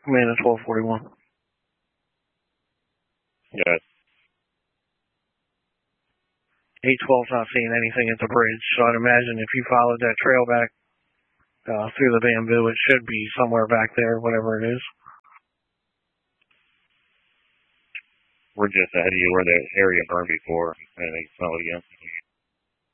Amanda 1241. Yes. 812's not seeing anything at the bridge, so I'd imagine if you followed that trail back through the bamboo, it should be somewhere back there, whatever it is. We're just ahead of you where the area burned before, and they smell it again.